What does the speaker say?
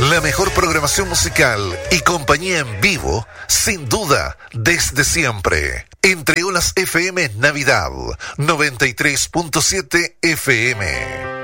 La mejor programación musical y compañía en vivo, sin duda, desde siempre. Entre Olas FM Navidad 93.7 FM.